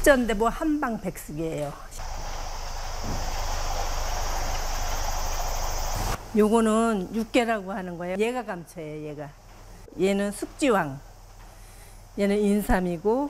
십전대 뭐 한방백숙이에요. 요거는 육개라고 하는 거예요. 얘가 감초예요, 얘가. 얘는 숙지왕. 얘는 인삼이고